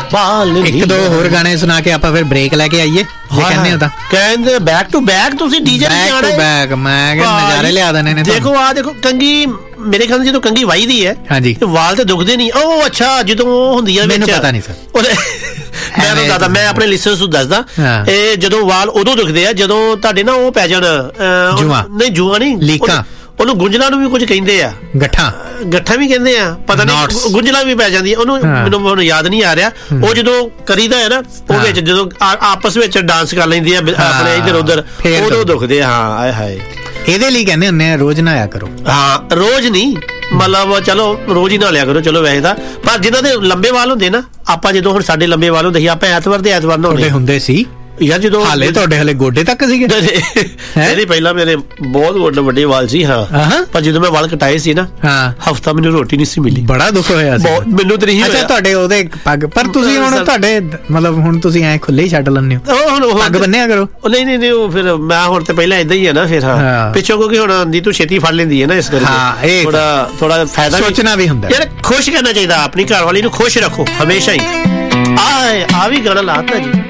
ਬਾਲ ਇੱਕ ਦੋ ਹੋਰ ਗਾਣੇ ਸੁਣਾ ਕੇ ਆਪਾਂ ਫਿਰ ਬ੍ਰੇਕ ਲੈ ਕੇ ਆਈਏ ਜੇ ਕਹਿੰਦੇ ਹੋ ਤਾਂ। ਕਹਿੰਦੇ ਬੈਕ ਟੂ ਬੈਕ ਤੁਸੀਂ ਡੀਜੇ ਬੈਕ ਟੂ ਬੈਕ, ਮੈਂ ਕਿਹਾ ਨਜ਼ਾਰੇ ਲਿਆ ਦੇਣੇ ਨੇ। ਦੇਖੋ ਆ ਦੇਖੋ ਕੰਗੀ, ਮੇਰੇ ਖਿਆਲ ਜਦੋਂ ਕੰਗੀ ਵਾਈਦੀ ਹੈ ਹਾਂਜੀ ਵਾਲ ਤੇ ਦੁਖਦੇ ਨਹੀਂ। ਉਹ ਅੱਛਾ ਜਦੋਂ ਉਹ ਹੁੰਦੀ ਆ ਮੈਨੂੰ ਪਤਾ ਨਹੀਂ ਸਰ। ਮੈਂ ਤੁਹਾਨੂੰ ਦੱਸਦਾ, ਮੈਂ ਆਪਣੇ ਲਿਸਨਰਸ ਨੂੰ ਦੱਸਦਾ, ਇਹ ਜਦੋਂ ਵਾਲ ਉਦੋਂ ਦੁਖਦੇ ਆ ਜਦੋਂ ਤੁਹਾਡੇ ਨਾ ਉਹ ਪੈ ਜਾਣ ਜੂਆਂ, ਨਹੀਂ ਜੂਆਂ ਨਹੀਂ, ਲੀਕਾਂ, ਉਹਨੂੰ ਗੁੰਝਲਾਂ ਨੂੰ ਵੀ ਕੁਝ ਕਹਿੰਦੇ ਆ, ਗੱਠਾਂ ਵੀ ਕਹਿੰਦੇ ਆ, ਪਤਾ ਨਹੀਂ ਗੁੰਝਲਾਂ ਵੀ ਪੈ ਜਾਂਦੀਆਂ ਉਹਨੂੰ, ਮੈਨੂੰ ਹੁਣ ਯਾਦ ਨਹੀਂ ਆ ਰਿਹਾ। ਉਹ ਜਦੋਂ ਕਰੀਦਾ ਹੈ ਨਾ ਉਹ ਵਿੱਚ ਜਦੋਂ ਆਪਸ ਵਿੱਚ ਡਾਂਸ ਕਰ ਲੈਂਦੀ ਆ ਆਪਣੇ ਇੱਧਰ ਉੱਧਰ, ਉਦੋਂ ਦੁਖਦੇ ਆ। ਹਾਂ ਆਏ ਹਾਏ, ਇਹਦੇ ਲਈ ਕਹਿੰਦੇ ਹੁੰਦੇ ਆ ਰੋਜ਼ ਨਹਾਇਆ ਕਰੋ। ਹਾਂ ਰੋਜ਼ ਨਹੀਂ, ਮਤਲਬ ਚਲੋ ਰੋਜ਼ ਹੀ ਨਹਾ ਲਿਆ ਕਰੋ ਚਲੋ ਵੈਸੇ ਤਾਂ, ਪਰ ਜਿਨ੍ਹਾਂ ਦੇ ਲੰਬੇ ਵਾਲ ਹੁੰਦੇ ਨਾ, ਆਪਾਂ ਜਦੋਂ ਹੁਣ ਸਾਡੇ ਲੰਬੇ ਵਾਲ ਹੁੰਦੇ ਸੀ ਆਪਾਂ ਐਤਵਾਰ ਦੇ ਐਤਵਾਰ ਨਹਾਉਂਦੇ ਹੁੰਦੇ ਸੀ ਯਾਰ। ਜਦੋਂ ਹਾਲੇ ਤੁਹਾਡੇ ਹਲੇ ਗੋਡੇ ਤੱਕ ਸੀਗੇ? ਨਹੀਂ ਪਹਿਲਾਂ ਮੇਰੇ ਬਹੁਤ ਵੱਡੇ ਵਾਲ ਸੀ। ਹਾਂ ਪਰ ਜਦੋਂ ਮੈਂ ਵਾਲ ਕਟਾਏ ਸੀ ਨਾ, ਹਫਤਾ ਮੈਨੂੰ ਰੋਟੀ ਨਹੀਂ ਸੀ ਮਿਲੀ, ਬੜਾ ਦੁੱਖ ਹੋਇਆ ਸੀ ਮੈਨੂੰ ਤੇ ਨਹੀਂ। ਅੱਛਾ ਤੁਹਾਡੇ ਉਹਦੇ ਪੱਗ, ਪਰ ਤੁਸੀਂ ਹੁਣ ਤੁਹਾਡੇ ਮਤਲਬ ਹੁਣ ਤੁਸੀਂ ਐ ਖੁੱਲੇ ਹੀ ਛੱਡ ਲੈਂਦੇ ਹੋ, ਹੁਣ ਪੱਗ ਬੰਨਿਆ ਕਰੋ। ਨਹੀਂ ਉਹ ਫਿਰ ਮੈਂ ਹੁਣ ਤੇ ਪਹਿਲਾਂ ਏਦਾਂ ਹੀ ਹੈ ਨਾ, ਫਿਰ ਪਿੱਛੋਂ ਕਿਉਂਕਿ ਹੁਣ ਦੀ ਤੂੰ ਛੇਤੀ ਫੜ ਲੈਂਦੀ ਹੈ ਨਾ, ਇਸ ਕਰਕੇ ਥੋੜਾ ਫਾਇਦਾ ਸੋਚਣਾ ਵੀ ਹੁੰਦਾ ਯਾਰ। ਖੁਸ਼ ਕਰਨਾ ਚਾਹੀਦਾ ਆਪਣੀ ਘਰ ਵਾਲੀ ਨੂੰ, ਖੁਸ਼ ਰੱਖੋ ਹਮੇਸ਼ਾ ਹੀ। ਆ ਵੀ ਗਾਣਾ ਲਾਤਾ ਜੀ।